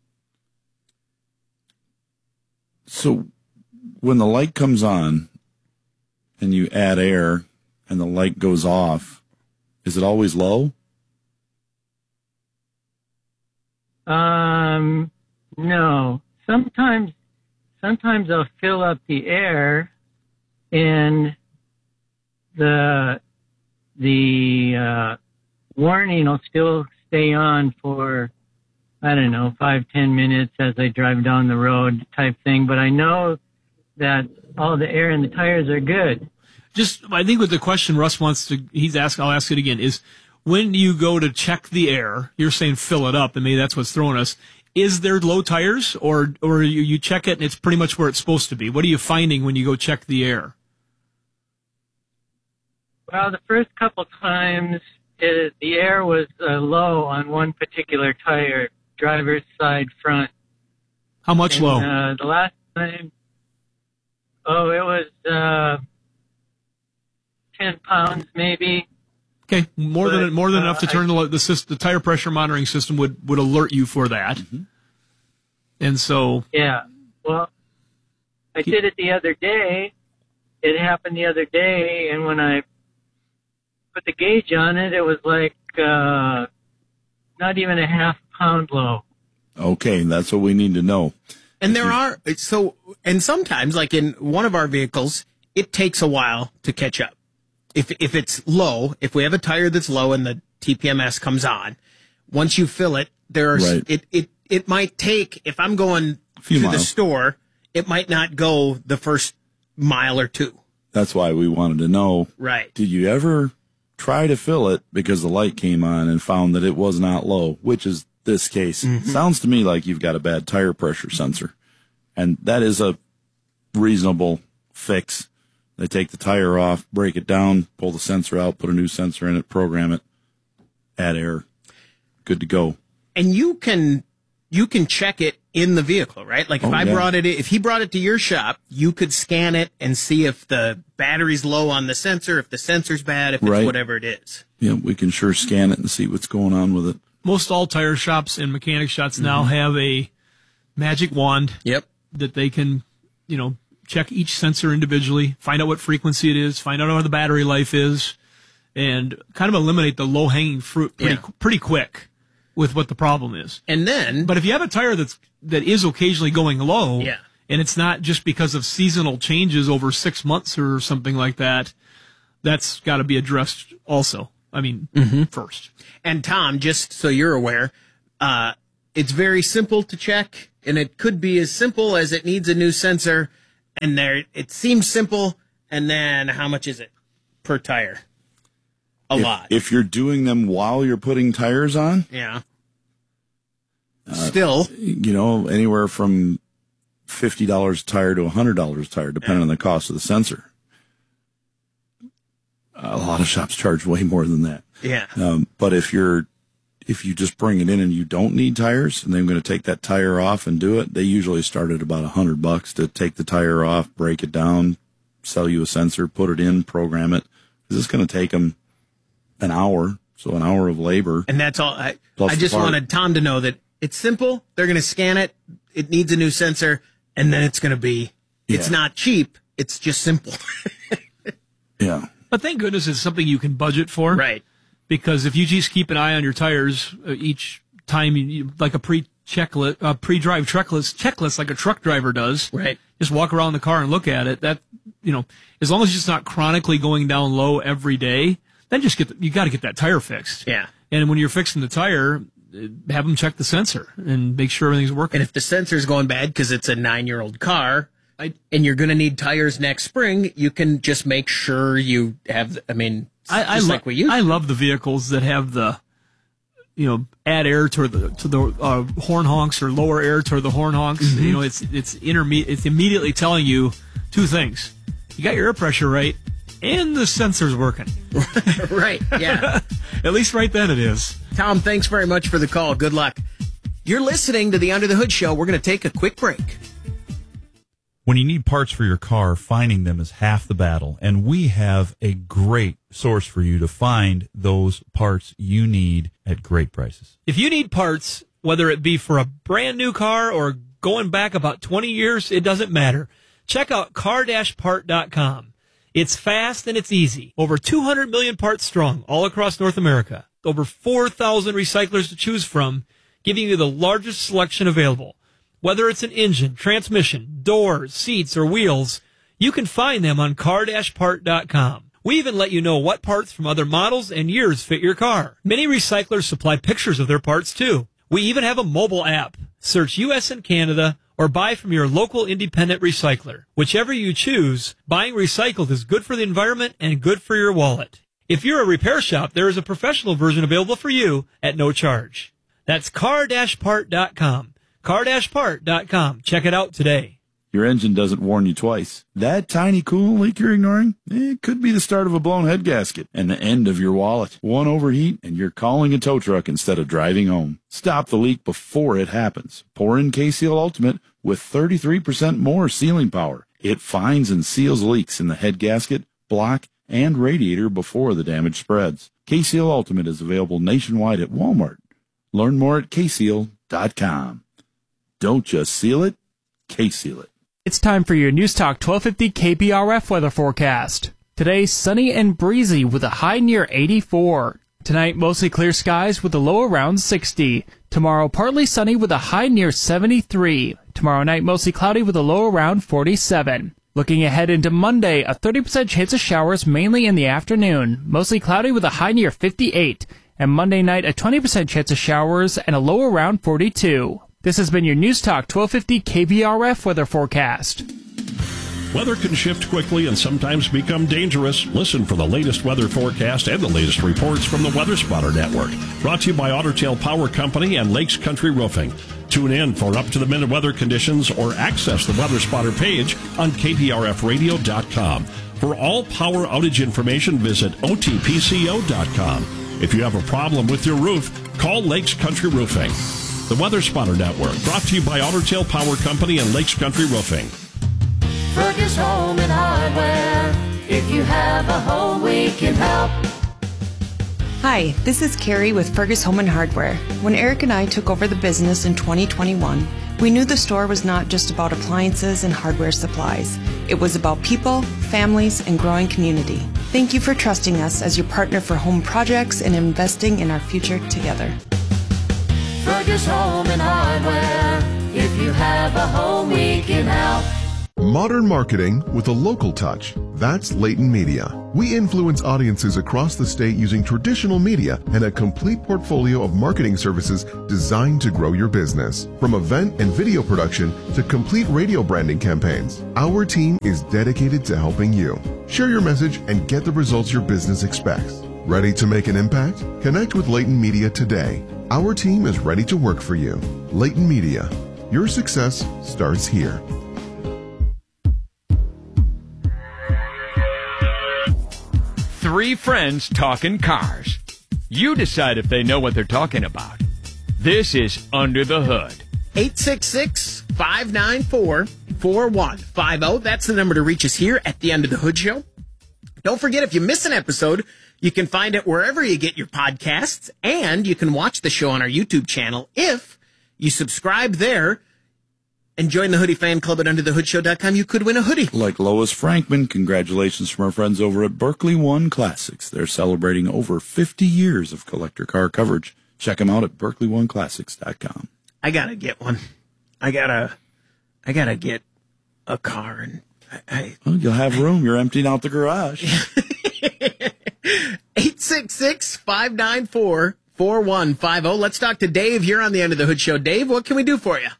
So when the light comes on and you add air and the light goes off, is it always low? Um, no. Sometimes, sometimes I'll fill up the air and the, the, uh, warning will still stay on for, I don't know, five, ten minutes as I drive down the road type thing. But I know that all the air in the tires are good. Just, I think what the question Russ wants to, he's asking, I'll ask it again, is when you go to check the air, you're saying fill it up, and maybe that's what's throwing us. Is there low tires, or or you, you check it and it's pretty much where it's supposed to be? What are you finding when you go check the air? Well, the first couple times, it, the air was uh, low on one particular tire, driver's side front. How much And, low? Uh, the last time, oh, it was uh, ten pounds maybe. Okay, more than But, more than uh, enough to turn the the, system, the tire pressure monitoring system would, would alert you for that. Mm-hmm. And so, Yeah. Well, I did it the other day. It happened the other day, and when I put the gauge on it, it was like uh, not even a half pound low. Okay, that's what we need to know. And there are, so, and sometimes, like in one of our vehicles, it takes a while to catch up. If if it's low, if we have a tire that's low and the T P M S comes on, once you fill it, there's, Right. it, it, it might take, if I'm going Few to the miles. store, it might not go the first mile or two. That's why we wanted to know. Right. Did you ever try to fill it because the light came on and found that it was not low, which is this case? Mm-hmm. Sounds to me like you've got a bad tire pressure sensor. And that is a reasonable fix. They take the tire off, break it down, pull the sensor out, put a new sensor in it, program it, add air. Good to go. And you can, you can check it in the vehicle, right? Like if Oh, I yeah. brought it, if he brought it to your shop, you could scan it and see if the battery's low on the sensor, if the sensor's bad, if it's Right. whatever it is. Yeah, we can sure scan it and see what's going on with it. Most all tire shops and mechanic shops now have a magic wand. Yep. That they can, you know, check each sensor individually, find out what frequency it is, find out what the battery life is, and kind of eliminate the low hanging fruit pretty Yeah. pretty quick with what the problem is. And then, but if you have a tire that's that is occasionally going low, Yeah. and it's not just because of seasonal changes over six months or something like that, that's got to be addressed also. I mean, first. And Tom, just so you're aware, uh, it's very simple to check, and it could be as simple as it needs a new sensor, and there it seems simple, and then how much is it per tire? A if, lot. If you're doing them while you're putting tires on, Yeah. uh, Still, you know, anywhere from fifty dollars a tire to one hundred dollars a tire, depending on the cost of the sensor. A lot of shops charge way more than that. Yeah. Um, but if you're, if you just bring it in and you don't need tires, and they're going to take that tire off and do it, they usually start at about a hundred bucks to take the tire off, break it down, sell you a sensor, put it in, program it. This is going to take them an hour, so an hour of labor. And that's all. I, Plus I the just part. wanted Tom to know that it's simple. They're going to scan it. It needs a new sensor, and then it's going to be. It's Yeah. not cheap. It's just simple. Yeah. But thank goodness it's something you can budget for. Right. Because if you just keep an eye on your tires uh, each time, you, you, like a pre-checklist, uh, pre-drive checklist, checklist like a truck driver does. Right. Just walk around the car and look at it. That, you know, as long as it's not chronically going down low every day, then just get, the, you got to get that tire fixed. Yeah. And when you're fixing the tire, uh, have them check the sensor and make sure everything's working. And if the sensor's going bad because it's a nine-year-old car, I, and you're going to need tires next spring, you can just make sure you have. I mean, I, I, just lo- like we use. I love the vehicles that have the, you know, add air to the to the uh, horn honks or lower air to the horn honks. Mm-hmm. You know, it's it's interme- It's immediately telling you two things: you got your air pressure right, and the sensor's working. Right. Yeah. At least right then it is. Tom, thanks very much for the call. Good luck. You're listening to the Under the Hood Show. We're going to take a quick break. When you need parts for your car, finding them is half the battle, and we have a great source for you to find those parts you need at great prices. If you need parts, whether it be for a brand new car or going back about twenty years, it doesn't matter. Check out car dash part dot com. It's fast and it's easy. Over two hundred million parts strong all across North America. Over four thousand recyclers to choose from, giving you the largest selection available. Whether it's an engine, transmission, doors, seats, or wheels, you can find them on car dash part dot com. We even let you know what parts from other models and years fit your car. Many recyclers supply pictures of their parts too. We even have a mobile app. Search U S and Canada or buy from your local independent recycler. Whichever you choose, buying recycled is good for the environment and good for your wallet. If you're a repair shop, there is a professional version available for you at no charge. That's car dash part dot com. car dash part dot com. Check it out today. Your engine doesn't warn you twice. That tiny coolant leak you're ignoring? It could be the start of a blown head gasket and the end of your wallet. One overheat and you're calling a tow truck instead of driving home. Stop the leak before it happens. Pour in K-Seal Ultimate with thirty-three percent more sealing power. It finds and seals leaks in the head gasket, block, and radiator before the damage spreads. K-Seal Ultimate is available nationwide at Walmart. Learn more at K seal dot com. Don't just seal it, K-Seal it. It's time for your News Talk twelve fifty K B R F weather forecast. Today, sunny and breezy with a high near eighty-four. Tonight, mostly clear skies with a low around sixty. Tomorrow, partly sunny with a high near seventy-three. Tomorrow night, mostly cloudy with a low around forty-seven. Looking ahead into Monday, a thirty percent chance of showers mainly in the afternoon. Mostly cloudy with a high near fifty-eight. And Monday night, a twenty percent chance of showers and a low around forty-two. This has been your News Talk twelve fifty K B R F weather forecast. Weather can shift quickly and sometimes become dangerous. Listen for the latest weather forecast and the latest reports from the Weather Spotter Network. Brought to you by Otter Tail Power Company and Lakes Country Roofing. Tune in for up-to-the-minute weather conditions or access the Weather Spotter page on K P R F radio dot com. For all power outage information, visit O T P C O dot com. If you have a problem with your roof, call Lakes Country Roofing. The Weather Spotter Network, brought to you by Otter Tail Power Company and Lakes Country Roofing. Fergus Home and Hardware. If you have a home, we can help. Hi, this is Carrie with Fergus Home and Hardware. When Eric and I took over the business in twenty twenty-one, we knew the store was not just about appliances and hardware supplies. It was about people, families, and growing community. Thank you for trusting us as your partner for home projects and investing in our future together. Fergus Home and Hardware. If you have a home, we can help. Modern marketing with a local touch. That's Leighton Media. We influence audiences across the state using traditional media and a complete portfolio of marketing services designed to grow your business. From event and video production to complete radio branding campaigns, our team is dedicated to helping you. Share your message and get the results your business expects. Ready to make an impact? Connect with Leighton Media today. Our team is ready to work for you. Leighton Media. Your success starts here. Three friends talking cars. You decide if they know what they're talking about. This is Under the Hood. eight six six, five nine four, four one five zero. That's the number to reach us here at the Under the Hood Show. Don't forget, if you miss an episode, you can find it wherever you get your podcasts, and you can watch the show on our YouTube channel if you subscribe there and join the Hoodie Fan Club at under the hood show dot com. You could win a hoodie. Like Lois Frankman, congratulations from our friends over at Berkeley One Classics. They're celebrating over fifty years of collector car coverage. Check them out at berkeley one classics dot com. I gotta get one. I gotta, I gotta get a car, and I, I well, you'll have room. You're emptying out the garage. eight six six, five nine four, four one five zero. Let's talk to Dave here on the Under the Hood Show. Dave, what can we do for you?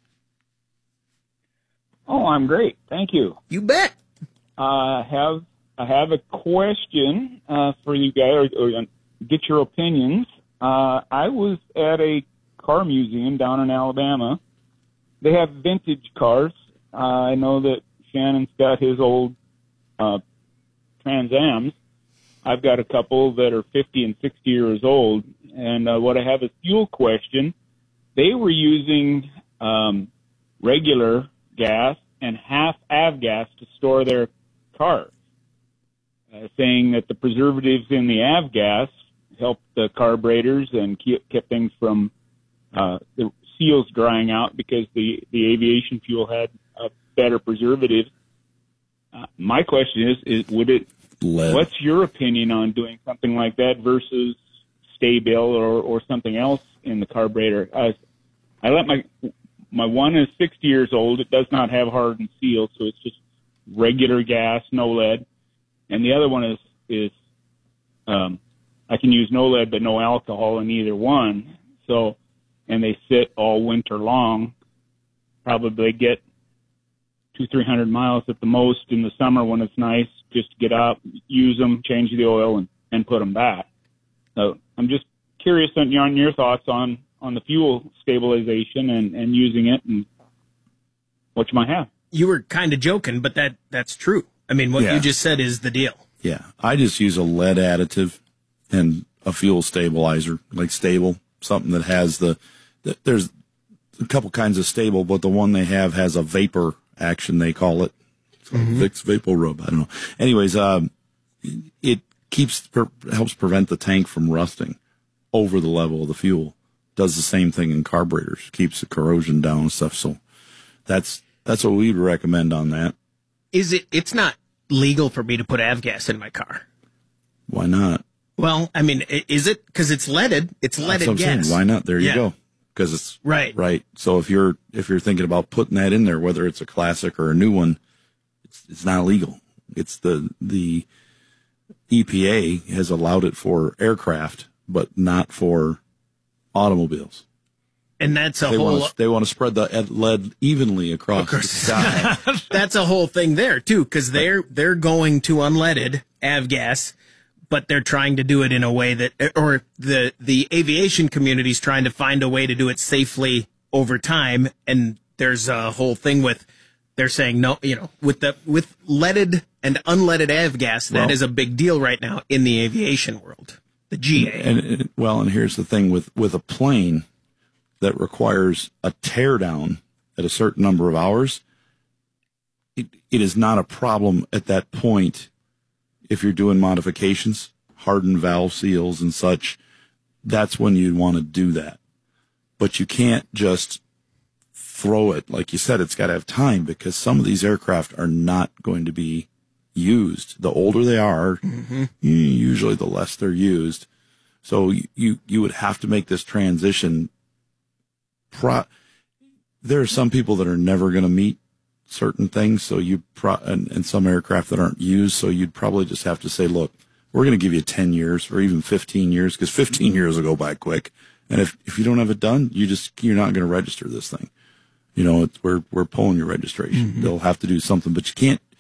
Oh, I'm great. Thank you. You bet. I uh, have I have a question uh, for you guys, or, or get your opinions. Uh, I was at a car museum down in Alabama. They have vintage cars. Uh, I know that Shannon's got his old uh, Trans Ams. I've got a couple that are fifty and sixty years old. And uh, what I have is fuel question. They were using um, regular gas and half avgas to store their cars, uh, saying that the preservatives in the avgas helped the carburetors and keep, kept things from uh, the seals drying out because the, the aviation fuel had uh, better preservatives. Uh, my question is, is would it, Lead. What's your opinion on doing something like that versus Sta-Bil or, or something else in the carburetor? Uh, I let my My one is sixty years old. It does not have hardened seals, so it's just regular gas, no lead. And the other one is, is um, I can use no lead but no alcohol in either one. So, and they sit all winter long. Probably get two, three hundred miles at the most in the summer when it's nice. Just get out, use them, change the oil, and, and put them back. So I'm just curious on your, on your thoughts on on the fuel stabilization and, and using it and what you might have. You were kind of joking, but that that's true. I mean, what Yeah. you just said is the deal. Yeah, I just use a lead additive and a fuel stabilizer, like Stable, something that has the, the there's a couple kinds of Stable, but the one they have has a vapor action, they call it. It's like Mhm. Vicks Vapor Rub, I don't know. Anyways, um, it keeps, per, helps prevent the tank from rusting over the level of the fuel. Does the same thing in carburetors, keeps the corrosion down and stuff. So that's that's what we'd recommend on that. Is it? It's not legal for me to put avgas in my car. Why not? Well, I mean, i- is it? Because it's leaded. It's That's leaded what I'm gas. saying. Why not? There Yeah. you go. Because it's Right. right. So if you're if you're thinking about putting that in there, whether it's a classic or a new one, it's it's not legal. It's the the E P A has allowed it for aircraft, but not for automobiles. And that's a they whole. Want to, they want to spread the ed- lead evenly across the sky. That's a whole thing there too, because they're they're going to unleaded avgas, but they're trying to do it in a way that, or the the aviation community's trying to find a way to do it safely over time. And there's a whole thing with they're saying no, you know, with the with leaded and unleaded avgas, that Well- is a big deal right now in the aviation world. The G A. And, and well, and here's the thing with with a plane. that requires a tear down at a certain number of hours, it, it is not a problem at that point if you're doing modifications, hardened valve seals and such. That's when you'd want to do that. But you can't just throw it. Like you said, it's got to have time, because some of these aircraft are not going to be used. The older they are, mm-hmm. usually the less they're used. So you, you would have to make this transition. Pro- there are some people that are never going to meet certain things. So you, pro- and, and some aircraft that aren't used. So you'd probably just have to say, look, we're going to give you ten years or even fifteen years, because fifteen years will go by quick. And if, if you don't have it done, you just, you're not going to register this thing. You know, it's, we're, we're pulling your registration. Mm-hmm. They'll have to do something, but you can't,